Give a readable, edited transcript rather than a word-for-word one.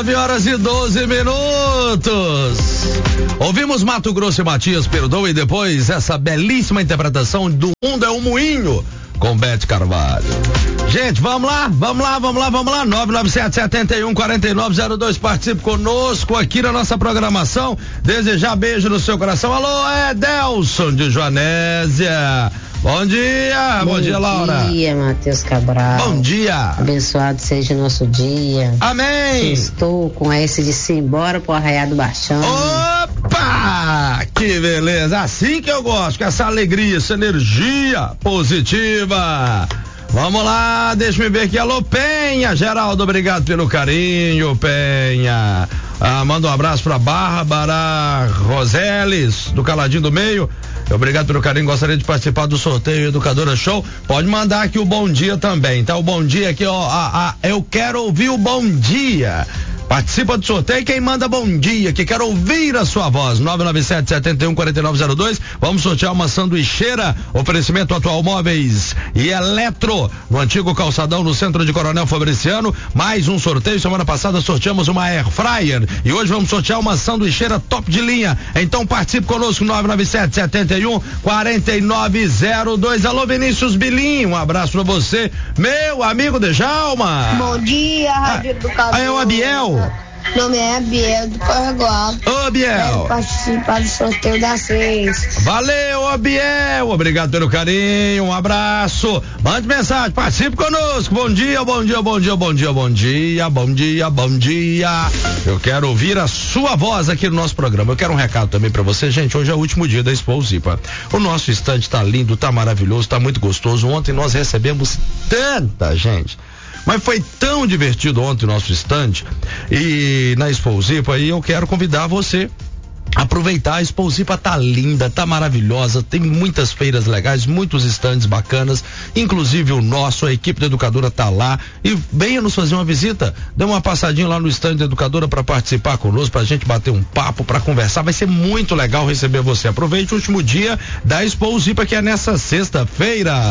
9h12. Ouvimos Mato Grosso e Matias Perdoa e depois essa belíssima interpretação do Mundo é um Moinho com Bete Carvalho. Gente, vamos lá. 997-71-4902. Participe conosco aqui na nossa programação. Desejar beijo no seu coração. Alô, Edelson de Joanésia. Bom dia, bom dia, Laura. Bom dia, Matheus Cabral. Bom dia. Abençoado seja o nosso dia. Amém. Estou com esse de simbora pro Arraial do Baixão. Opa, que beleza, assim que eu gosto, com essa alegria, essa energia positiva. Vamos lá, deixa eu ver aqui. Alô, Penha, Geraldo, obrigado pelo carinho, Penha. Manda um abraço pra Bárbara Roseles, do Caladinho do Meio. Obrigado pelo carinho, gostaria de participar do sorteio Educadora Show. Pode mandar aqui o bom dia também, tá? O bom dia aqui, ó. Eu quero ouvir o bom dia. Participa do sorteio quem manda bom dia, que quer ouvir a sua voz. 997-71-4902. Vamos sortear uma sanduicheira. Oferecimento Atual Móveis e Eletro, no antigo calçadão no centro de Coronel Fabriciano. Mais um sorteio. Semana passada sorteamos uma Air Fryer e hoje vamos sortear uma sanduicheira top de linha. Então participe conosco. 997-71-4902. Alô, Vinícius Bilim, um abraço pra você, meu amigo Djalma. Bom dia, Rádio Educadora. Aí é o Abiel. Meu nome é Abiel do Corregual. Ô, Abiel. Quero participar do sorteio da 6. Valeu, Abiel. Obrigado pelo carinho. Um abraço. Mande mensagem, participe conosco. Bom dia, bom dia, bom dia, bom dia, bom dia, bom dia, bom dia. Eu quero ouvir a sua voz aqui no nosso programa. Eu quero um recado também pra você, gente. Hoje é o último dia da Expo Zipa. O nosso estande tá lindo, tá maravilhoso, tá muito gostoso. Ontem nós recebemos tanta gente. Mas foi tão divertido ontem o nosso estande e na Expo Zipa, e eu quero convidar você a aproveitar. A Expo Zipa tá linda, tá maravilhosa, tem muitas feiras legais, muitos estandes bacanas, inclusive o nosso, a equipe da Educadora tá lá, e venha nos fazer uma visita, dê uma passadinha lá no estande da Educadora para participar conosco, pra gente bater um papo, pra conversar, vai ser muito legal receber você. Aproveite o último dia da Expo Zipa, que é nessa sexta-feira.